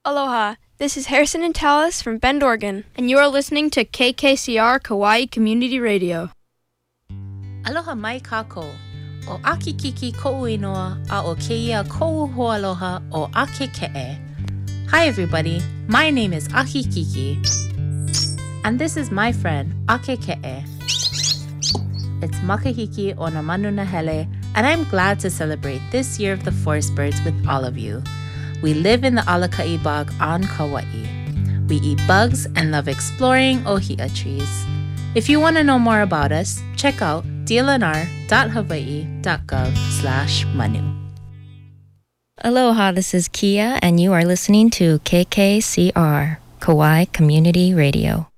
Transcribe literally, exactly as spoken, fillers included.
Aloha, this is Harrison and Talis from Bend, Oregon, and you are listening to K K C R Kauai Community Radio. Aloha mai kako. O Aki Kiki ko'u inoa a o keia ko'u hoaloha o Ake Ke'e. Hi everybody, my name is Aki Kiki, and this is my friend Ake Ke'e. It's Makahiki o na manu na hele, and I'm glad to celebrate this year of the forest birds with all of you. We live in the Alakai Bog on Kauai. We eat bugs and love exploring ohia trees. If you want to know more about us, check out d l n r dot hawaii dot gov slash manu. Aloha, this is Kia, and you are listening to K K C R, Kauai Community Radio.